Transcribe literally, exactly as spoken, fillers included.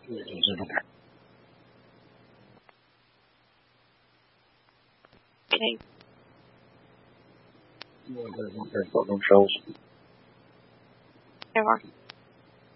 就是这种感觉。 Okay. 我在在手动收拾。 Ever.